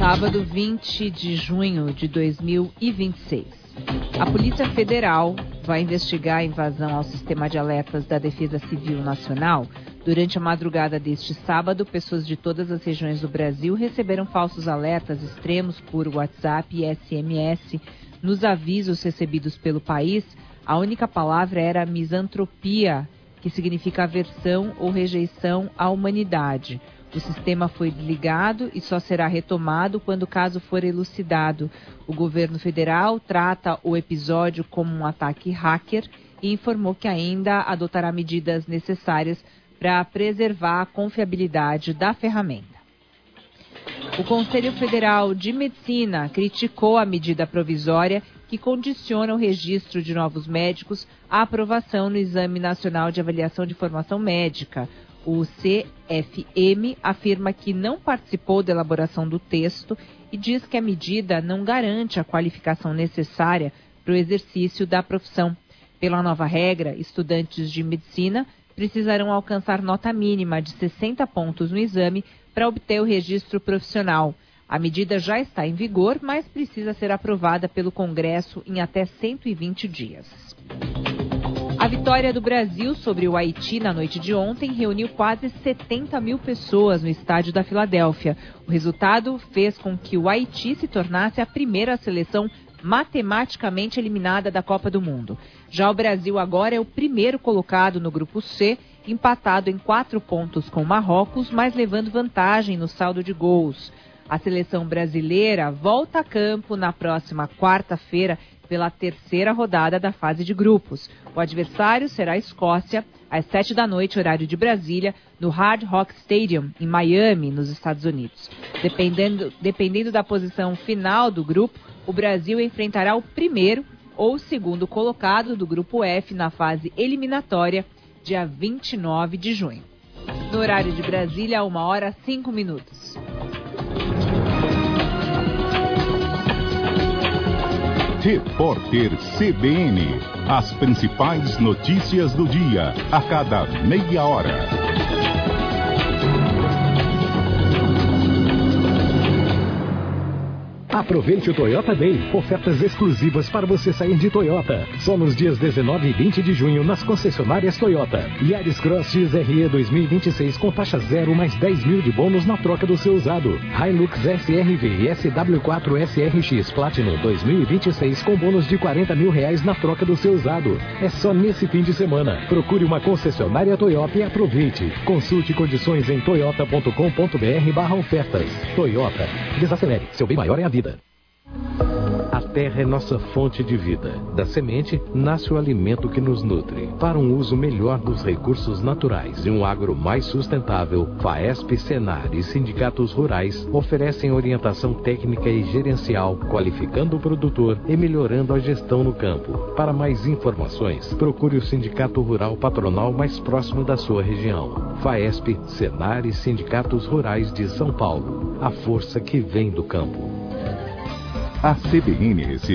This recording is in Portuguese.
Sábado, 20 de junho de 2026. A Polícia Federal vai investigar a invasão ao sistema de alertas da Defesa Civil Nacional. Durante a madrugada deste sábado, pessoas de todas as regiões do Brasil receberam falsos alertas extremos por WhatsApp e SMS. Nos avisos recebidos pelo país, a única palavra era misantropia, que significa aversão ou rejeição à humanidade. O sistema foi desligado e só será retomado quando o caso for elucidado. O governo federal trata o episódio como um ataque hacker e informou que ainda adotará medidas necessárias para preservar a confiabilidade da ferramenta. O Conselho Federal de Medicina criticou a medida provisória que condiciona o registro de novos médicos à aprovação no Exame Nacional de Avaliação de Formação Médica. O CFM afirma que não participou da elaboração do texto e diz que a medida não garante a qualificação necessária para o exercício da profissão. Pela nova regra, estudantes de medicina precisarão alcançar nota mínima de 60 pontos no exame para obter o registro profissional. A medida já está em vigor, mas precisa ser aprovada pelo Congresso em até 120 dias. A vitória do Brasil sobre o Haiti na noite de ontem reuniu quase 70 mil pessoas no estádio da Filadélfia. O resultado fez com que o Haiti se tornasse a primeira seleção matematicamente eliminada da Copa do Mundo. Já o Brasil agora é o primeiro colocado no grupo C, empatado em 4 pontos com Marrocos, mas levando vantagem no saldo de gols. A seleção brasileira volta a campo na próxima quarta-feira pela terceira rodada da fase de grupos. O adversário será a Escócia, às 7 da noite, horário de Brasília, no Hard Rock Stadium, em Miami, nos Estados Unidos. Dependendo da posição final do grupo, o Brasil enfrentará o primeiro ou segundo colocado do grupo F na fase eliminatória, dia 29 de junho. No horário de Brasília, 1h05. Repórter CBN. As principais notícias do dia, a cada meia hora. Aproveite o Toyota Day. Ofertas exclusivas para você sair de Toyota. Só nos dias 19 e 20 de junho nas concessionárias Toyota. Yaris Cross XRE 2026 com taxa zero mais 10 mil de bônus na troca do seu usado. Hilux SRV e SW4 SRX Platinum 2026 com bônus de 40 mil reais na troca do seu usado. É só nesse fim de semana. Procure uma concessionária Toyota e aproveite. Consulte condições em toyota.com.br/ofertas. Toyota. Desacelere. Seu bem maior é a vida. A terra é nossa fonte de vida. Da semente nasce o alimento que nos nutre. Para um uso melhor dos recursos naturais e um agro mais sustentável, FAESP, Senar e sindicatos rurais oferecem orientação técnica e gerencial, qualificando o produtor e melhorando a gestão no campo. Para mais informações, procure o Sindicato Rural Patronal mais próximo da sua região. FAESP, Senar e sindicatos rurais de São Paulo. A força que vem do campo. A CBN